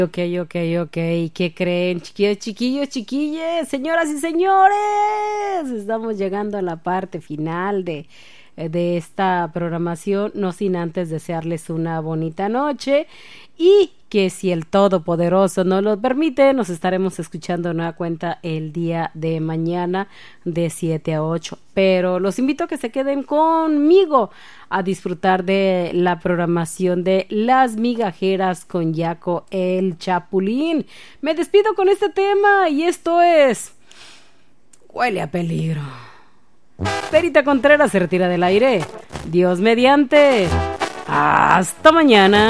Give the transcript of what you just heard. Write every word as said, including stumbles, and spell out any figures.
Ok, ok, ok. ¿Qué creen, chiquillos, chiquillos, chiquilles? Señoras y señores, estamos llegando a la parte final de, de esta programación, no sin antes desearles una bonita noche y que si el Todopoderoso nos lo permite, nos estaremos escuchando de nueva cuenta el día de mañana de siete a ocho. Pero los invito a que se queden conmigo a disfrutar de la programación de Las Migajeras con Yaco el Chapulín. Me despido con este tema y esto es Huele a Peligro. Perita Contreras se retira del aire. Dios mediante. Hasta mañana.